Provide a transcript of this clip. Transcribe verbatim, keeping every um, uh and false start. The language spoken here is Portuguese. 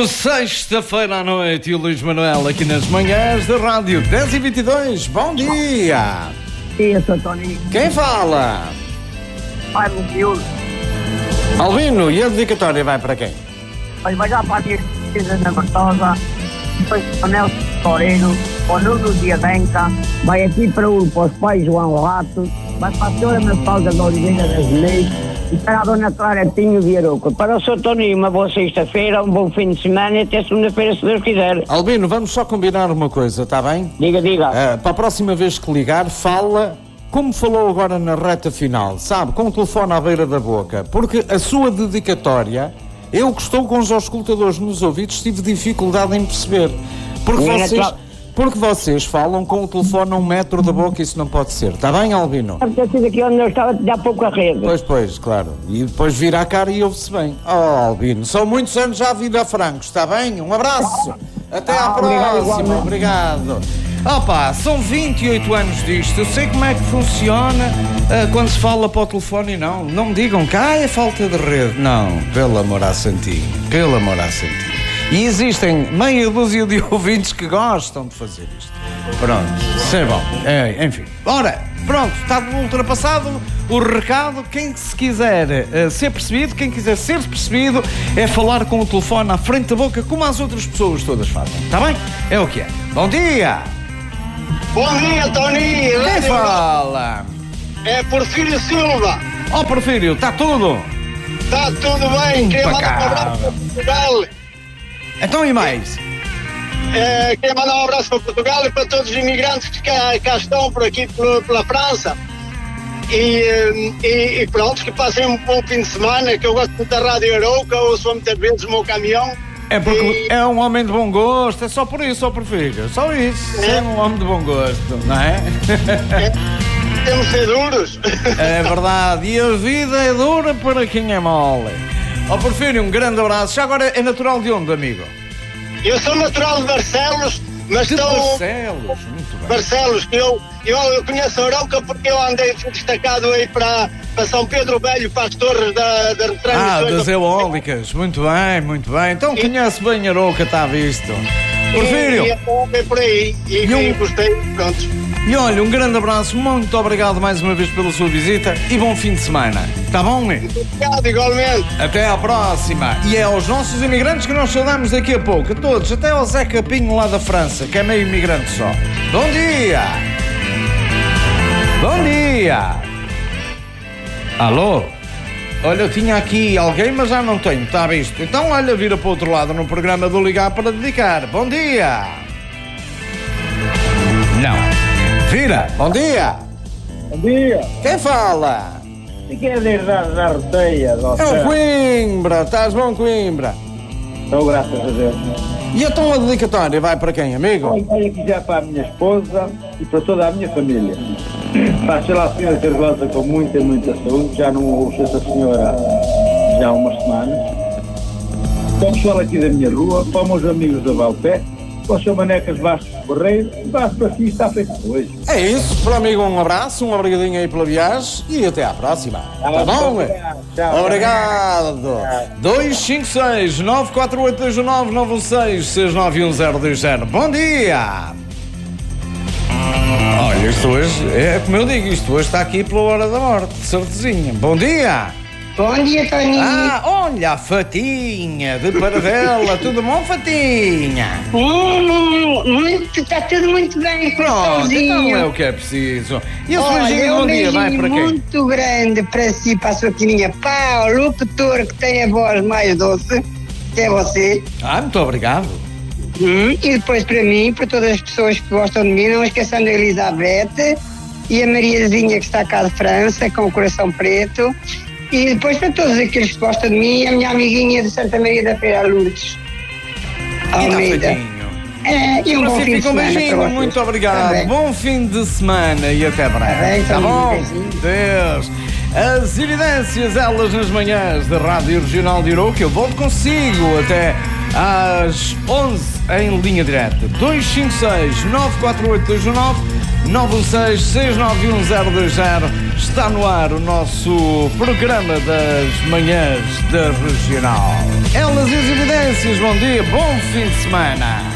Sexta-feira à noite e o Luís Manuel aqui nas manhãs da Rádio dez e vinte e dois. Bom dia! Dia, seu Toninho. Quem fala? Vai, meu miúdo. Albino, e a dedicatória vai para quem? Vai vai já para a minha filha na Bertosa, depois para o Nelson Torino, para o Nuno Diadenca, vai aqui para o para os pais João Lato, vai para a senhora Mafalda da Oliveira das Leis e para a dona Clara Pinho de Arouca. Para o seu Toninho, uma boa sexta-feira, um bom fim de semana e até segunda-feira, se Deus quiser. Albino, vamos só combinar uma coisa, está bem? Diga, diga. Uh, para a próxima vez que ligar, fala como falou agora na reta final, sabe? Com o telefone à beira da boca. Porque a sua dedicatória, eu que estou com os auscultadores nos ouvidos, tive dificuldade em perceber. Porque Não é vocês... natural. Porque vocês falam com o telefone a um metro da boca, isso não pode ser. Está bem, Albino? Deve ter sido aqui onde eu estava há pouco a rede. Pois, pois, claro. E depois vira a cara e ouve-se bem. Oh, Albino, são muitos anos já a vida a francos, está bem? Um abraço. Até à Ah, obrigado, próxima. igualmente. Obrigado. Opa, são vinte e oito anos disto. Eu sei como é que funciona ah, quando se fala para o telefone e não. Não me digam que ah, é falta de rede. Não, pelo amor à santinha. Pelo amor à santinha. E existem meia dúzia de ouvintes que gostam de fazer isto. Pronto, isso é bom. É, enfim. Ora, pronto, está ultrapassado o recado. Quem se quiser uh, ser percebido, quem quiser ser percebido, é falar com o telefone à frente da boca, como as outras pessoas todas fazem. Está bem? É o que é. Bom dia! Bom dia, Toninho! Quem fala? É Porfírio Silva. Ó, oh, Porfírio, está tudo? Está tudo bem? Queria mandar um abraço para Portugal. Então e mais? É, queria mandar um abraço para Portugal e para todos os imigrantes que cá, cá estão por aqui pela, pela França. E, e, e pronto, que passem um bom fim de semana, que eu gosto muito da Rádio Arouca, ouço muitas vezes o meu caminhão. É porque e... é um homem de bom gosto, é só por isso, ó Porfírio, só isso. É, é um homem de bom gosto, não é? é temos de ser duros. É verdade, e a vida é dura para quem é mole. Ó Porfírio, um grande abraço. Já agora é natural de onde, amigo? Eu sou natural de Barcelos, mas de estou... Barcelos, muito bem. Barcelos, eu, eu, eu conheço a Arouca porque eu andei destacado aí para, para São Pedro Velho, para as torres da, da Ah, das eólicas, muito bem, muito bem. Então conhece bem a Arouca, está visto. Porfírio. E, e, e por aí, e, e, um... e gostei, pronto. E olha, um grande abraço, muito obrigado mais uma vez pela sua visita e bom fim de semana. Está bom, meu? Obrigado, igualmente. Até à próxima. E é aos nossos imigrantes que nós saudamos daqui a pouco, a todos, até ao Zé Capinho lá da França, que é meio imigrante só. Bom dia! Bom dia! Alô? Olha, eu tinha aqui alguém, mas já não tenho, está visto? Então, olha, vira para o outro lado no programa do Ligar para Dedicar. Bom dia! Não. Vira, bom dia! Bom dia! Quem fala? E quer dizer da, da roteia? É o Coimbra, estás bom, Coimbra? Estou, graças a Deus. E então a dedicatória vai para quem, amigo? Olha aqui já para a minha esposa e para toda a minha família. Para ser lá a senhora Carlosa com muita, muita saúde, já não ouço essa senhora já há umas semanas. Para o pessoal aqui da minha rua, para os meus amigos da Valpé, para o seu Manecas Vasco Correio, Vasco para si está feito hoje. É isso, para o amigo um abraço, um obrigadinho aí pela viagem e até à próxima. Tá bom? Tchau. Obrigado. dois cinco seis, nove quatro oito dois nove, nove um seis, seis nove um zero dois zero. Bom dia! Olha, isto hoje, é como eu digo, isto hoje está aqui pela hora da morte, certezinha. Bom dia! Bom dia, Toninho. Ah, olha a Fatinha de Paradela, tudo bom, Fatinha? Hum, muito, está tudo muito bem, Pronto, então é coraçãozinho. o que é preciso. E a sua Olha, beijinho um bom dia, vai beijinho para quem? muito grande para si, para a sua filhinha Paulo, o locutor que tem a voz mais doce, que é você. Ah, muito obrigado. Hum, e depois para mim, para todas as pessoas que gostam de mim, não esqueçam da Elizabeth e a Mariazinha que está cá de França, com o coração preto. E depois para todos aqueles que gostam de mim, a minha amiguinha de Santa Maria da Feira, Lourdes Almeida. É, e um bom fim de Fica um semana beijinho, para muito vocês. obrigado. Tá bem. Bom fim de semana e até breve. Tá bem, Tá então, um bom? beijinho. Deus. As evidências, elas nas manhãs da Rádio Regional de Arouca. Eu volto consigo até às onze em linha direta. dois cinco seis, nove quatro oito dois nove, nove um seis, seis nove um zero dois zero. Está no ar o nosso programa das manhãs da Regional. Elas e as evidências, bom dia, bom fim de semana.